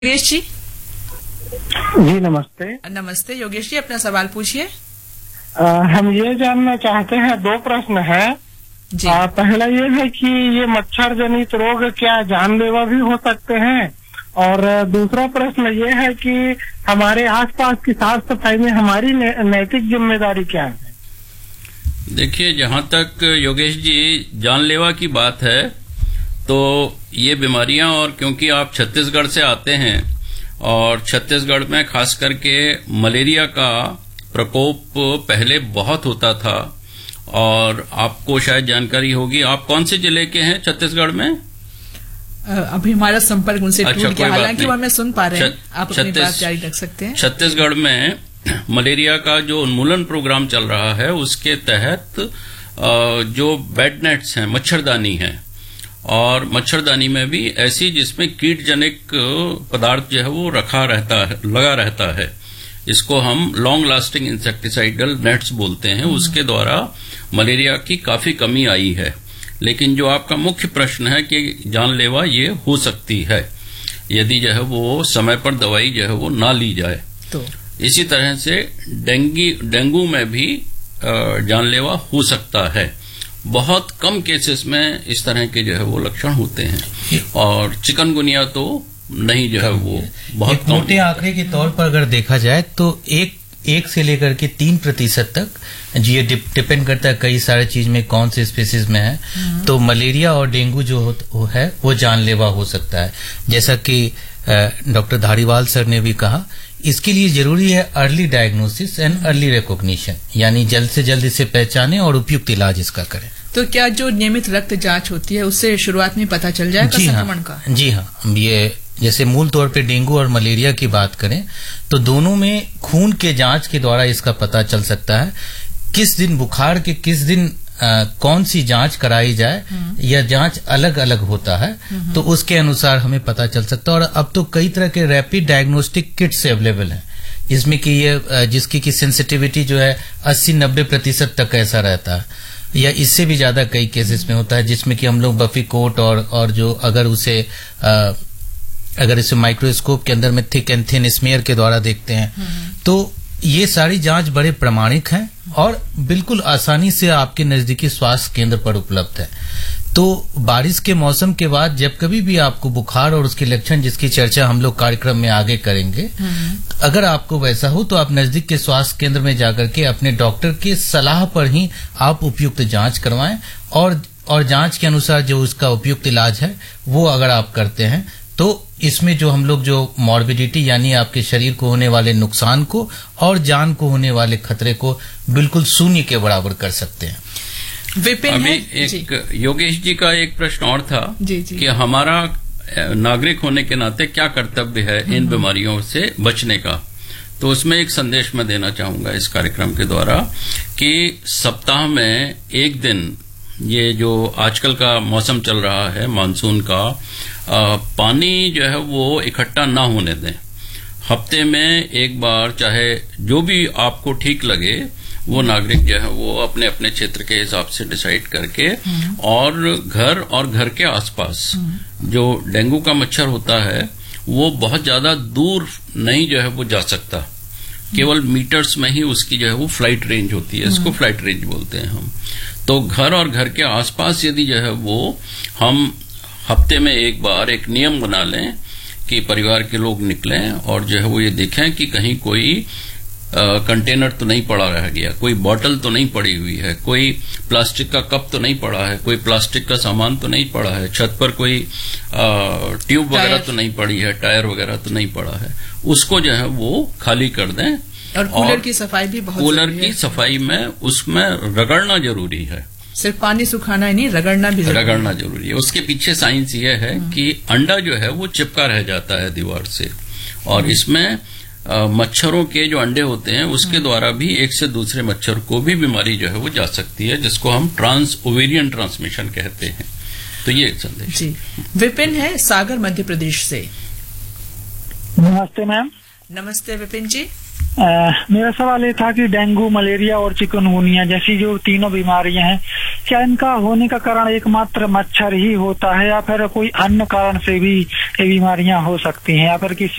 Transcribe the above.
योगेश जी। जी नमस्ते। नमस्ते योगेश जी, अपना सवाल पूछिए। हम ये जानना चाहते हैं, दो प्रश्न है जी। पहला ये है कि ये मच्छर जनित रोग क्या जानलेवा भी हो सकते हैं, और दूसरा प्रश्न ये है कि हमारे आसपास की साफ सफाई में हमारी नैतिक जिम्मेदारी क्या है। देखिए, जहां तक योगेश जी जानलेवा की बात है तो ये बीमारियां, और क्योंकि आप छत्तीसगढ़ से आते हैं और छत्तीसगढ़ में खास करके मलेरिया का प्रकोप पहले बहुत होता था, और आपको शायद जानकारी होगी। आप कौन से जिले के हैं छत्तीसगढ़ में? अभी हमारा संपर्क उनसे टूट गया, हालांकि वो हमें सुन पा रहे हैं। आप अपनी बात जारी रख सकते हैं। छत्तीसगढ़ में मलेरिया का जो उन्मूलन प्रोग्राम चल रहा है, उसके तहत जो बेड नेट्स हैं, मच्छरदानी है, और मच्छरदानी में भी ऐसी जिसमें कीटजनिक पदार्थ जो है वो लगा रहता है, इसको हम लॉन्ग लास्टिंग इंसेक्टिसाइडल नेट्स बोलते हैं। उसके द्वारा मलेरिया की काफी कमी आई है। लेकिन जो आपका मुख्य प्रश्न है कि जानलेवा ये हो सकती है यदि जो है वो समय पर दवाई जो है वो ना ली जाए। तो इसी तरह से डेंगू में भी जानलेवा हो सकता है। बहुत कम केसेस में इस तरह के जो है वो लक्षण होते हैं, और चिकनगुनिया तो नहीं जो है वो बहुत कम। मोटे आंकड़े के तौर पर अगर देखा जाए तो एक से लेकर के 3% तक, ये डिपेंड करता है कई सारे चीज में, कौन से स्पीसीज में है। तो मलेरिया और डेंगू जो है वो जानलेवा हो सकता है। जैसा कि डॉक्टर धारीवाल सर ने भी कहा, इसके लिए जरूरी है early diagnosis and early recognition, यानी जल्द से जल्द इसे पहचाने और उपयुक्त इलाज इसका करें। तो क्या जो नियमित रक्त जांच होती है उससे शुरुआत में पता चल जाएगा संक्रमण का? जी हाँ, ये जैसे मूल तौर पे डेंगू और मलेरिया की बात करें तो दोनों में खून के जांच के द्वारा इसका पता चल सकता है। किस दिन बुखार के किस दिन कौन सी जांच कराई जाए, या जांच अलग अलग होता है, तो उसके अनुसार हमें पता चल सकता है। और अब तो कई तरह के रैपिड डायग्नोस्टिक किट्स अवेलेबल हैं, जिसमें कि ये जिसकी की सेंसिटिविटी जो है 80-90% तक ऐसा रहता है, या इससे भी ज्यादा कई केसेस में होता है, जिसमें कि हम लोग बफीकोट और जो अगर इसे माइक्रोस्कोप के अंदर में थिक एंड थिन स्मेयर के द्वारा देखते हैं, तो ये सारी जांच बड़े प्रामाणिक हैं और बिल्कुल आसानी से आपके नजदीकी स्वास्थ्य केंद्र पर उपलब्ध है। तो बारिश के मौसम के बाद जब कभी भी आपको बुखार और उसके लक्षण, जिसकी चर्चा हम लोग कार्यक्रम में आगे करेंगे, अगर आपको वैसा हो तो आप नजदीक के स्वास्थ्य केंद्र में जाकर के अपने डॉक्टर की सलाह पर ही आप उपयुक्त जांच करवाएं, और जांच के अनुसार जो उसका उपयुक्त इलाज है वो अगर आप करते हैं तो इसमें जो हम लोग जो मॉर्बिडिटी, यानी आपके शरीर को होने वाले नुकसान को और जान को होने वाले खतरे को बिल्कुल शून्य के बराबर कर सकते हैं। अभी एक योगेश जी का एक प्रश्न और था कि हमारा नागरिक होने के नाते क्या कर्तव्य है इन बीमारियों से बचने का। तो उसमें एक संदेश मैं देना चाहूंगा इस कार्यक्रम के द्वारा कि सप्ताह में एक दिन, ये जो आजकल का मौसम चल रहा है मानसून का, पानी जो है वो इकट्ठा ना होने दें। हफ्ते में एक बार, चाहे जो भी आपको ठीक लगे, वो नागरिक जो है वो अपने अपने क्षेत्र के हिसाब से डिसाइड करके, और घर के आसपास जो डेंगू का मच्छर होता है वो बहुत ज्यादा दूर नहीं जो है वो जा सकता, केवल मीटर्स में ही उसकी जो है वो फ्लाइट रेंज होती है, इसको फ्लाइट रेंज बोलते हैं हम। तो घर के आसपास यदि जो है वो हम हफ्ते में एक बार एक नियम बना लें कि परिवार के लोग निकलें और जो है वो ये देखें कि कहीं कोई कंटेनर तो नहीं पड़ा रह गया, कोई बॉटल तो नहीं पड़ी हुई है, कोई प्लास्टिक का कप तो नहीं पड़ा है, कोई प्लास्टिक का सामान तो नहीं पड़ा है, छत पर कोई ट्यूब वगैरह तो नहीं पड़ी है, टायर वगैरह तो नहीं पड़ा है, उसको जो है वो खाली कर दें। और कूलर की सफाई भी बहुत कूलर की सफाई में उसमें रगड़ना जरूरी है, सिर्फ पानी सुखाना ही नहीं, रगड़ना जरूरी है। उसके पीछे साइंस ये है कि अंडा जो है वो चिपका रह जाता है दीवार से, और इसमें मच्छरों के जो अंडे होते हैं उसके द्वारा भी एक से दूसरे मच्छर को भी बीमारी जो है वो जा सकती है, जिसको हम ट्रांस ओवेरियन ट्रांसमिशन कहते हैं। तो ये एक संदेश जी। विपिन है सागर मध्य प्रदेश से। नमस्ते मैम। नमस्ते विपिन जी। मेरा सवाल ये था कि डेंगू, मलेरिया और चिकनगुनिया जैसी जो तीनों बीमारियां हैं, क्या इनका होने का कारण एकमात्र मच्छर ही होता है या फिर कोई अन्य कारण से भी ये बीमारियां हो सकती हैं या फिर किसी